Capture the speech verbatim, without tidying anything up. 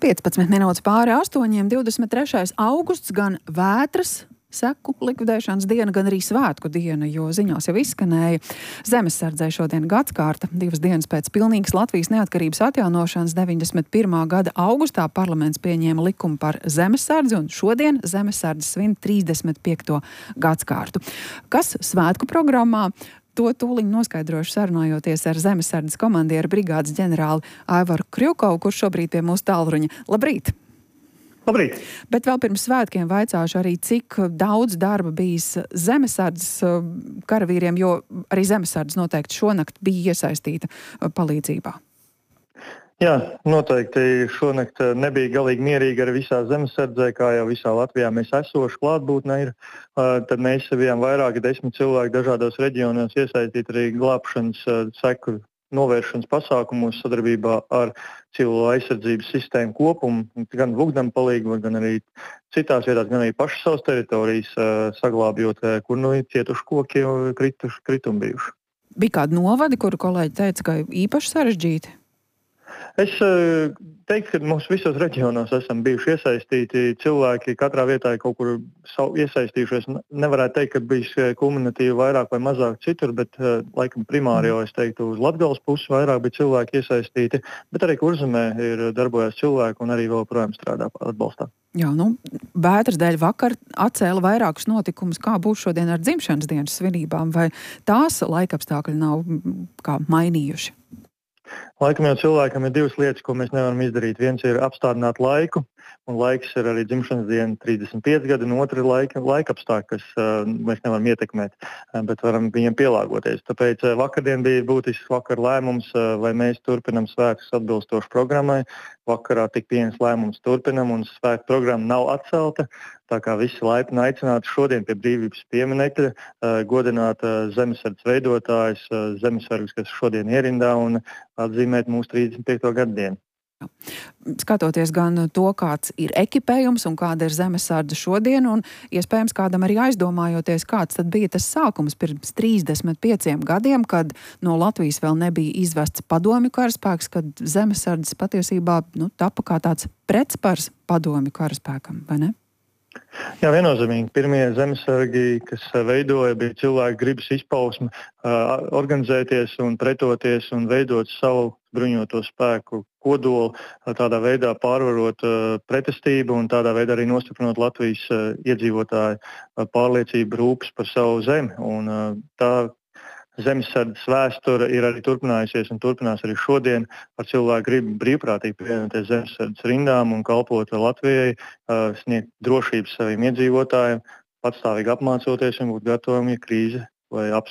piecpadsmit minūtes pāri astoņiem, divdesmit trešais augusts, gan vētras seku likvidēšanas diena, gan arī svētku diena, jo ziņās jau izskanēja. Zemesardzei šodien gadskārta, divas dienas pēc pilnīgas Latvijas neatkarības atjaunošanas deviņdesmit pirmā gada augustā parlaments pieņēma likumu par zemesardzi, un šodien zemesardze svin trīsdesmit piekto gadskārtu. Kas svētku programmā? To tūliņ noskaidrošu sarunājoties ar zemesardzes komandieru brigādes ģenerāli Aivaru Kļukovu, kurš šobrīd pie mūsu tālruņa. Labrīt! Labrīt! Bet vēl pirms svētkiem vaicāšu arī, cik daudz darba bijis zemesardzes karavīriem, jo arī zemesardzes noteikti šonakt bija iesaistīta palīdzībā. Jā, noteikti šonakt nebija galīgi mierīgi ar visā zemesardzē, kā jau visā Latvijā mēs esoši klātbūtnē ir. Tad mēs bijām vairāki desmit cilvēki dažādos reģionos iesaistīti arī glābšanas seku novēršanas pasākumos sadarbībā ar civilo aizsardzības sistēmu kopumu, gan Vugdam palīgu, gan arī citās vietās, gan arī pašas savas teritorijas saglābjot, kur nu ir cietuši koki, krituši, kritumi bijuši. Bija kādi novadi, kuru kolēģi teica, ka īpaši sarežģīti? Es teiktu, ka mums visos reģionos esam bijuši iesaistīti cilvēki, katrā vietā kaut kur iesaistījušies. Nevarētu teikt, ka bijis kumulatīvi vairāk vai mazāk citur, bet laikam primāri jau es teiktu uz Latgales pusi vairāk bija cilvēki iesaistīti, bet arī Kurzemē ir darbojās cilvēki un arī vēl projām strādā atbalstā. Jā, nu, vētras dēļ vakar atcēla vairākus notikumus, kā būs šodien ar dzimšanas dienas svinībām, vai tās laikapstākļi nav kā mainījuši? Laikam jau cilvēkam ir divas lietas, ko mēs nevaram izdarīt. Viens ir apstādināt laiku, un laiks ir arī dzimšanas diena trīsdesmit pieci gadi, un otra ir laika, laika apstākļi, kas uh, mēs nevaram ietekmēt, uh, bet varam viņiem pielāgoties. Tāpēc uh, vakardien bija būtisks vakar lēmums, uh, vai mēs turpinam svētkus atbilstoši programmai. Vakarā tik pieņems lēmums turpinam, un svētku programma nav atcelta. Tā kā visi laipni aicināti šodien pie brīvības pieminekļa uh, godināt uh, zemesardzes veidotājus, uh, zemesargus, kas šodien ierindā, un atzīmēt mūsu trīsdesmit piekto gadu dienu. Skatoties gan to, kāds ir ekipējums un kāda ir zemesardze šodien, un iespējams kādam arī aizdomājoties, kāds tad bija tas sākums pirms trīsdesmit pieciem gadiem, kad no Latvijas vēl nebija izvests padomju karaspēks, kad zemesardzes patiesībā nu, tapa kā tāds pretspars padomju karaspēkam, vai ne? Jā, viennozīmīgi. Pirmie zemesargi, kas veidoja, bija cilvēku gribas izpausme uh, organizēties un pretoties un veidot savu bruņoto spēku kodolu, uh, tādā veidā pārvarot uh, pretestību un tādā veidā arī nostiprinot Latvijas uh, iedzīvotāju uh, pārliecību rūpes par savu zemi. Un, uh, tā zemesardzes vēsture ir arī turpinājusies un turpinās arī šodien ar cilvēku gribu brīvprātīgi pievienoties zemesardzes rindām un kalpot Latvijai, sniegt drošības saviem iedzīvotājiem, patstāvīgi apmācoties un būt gataviem, ja krīze vai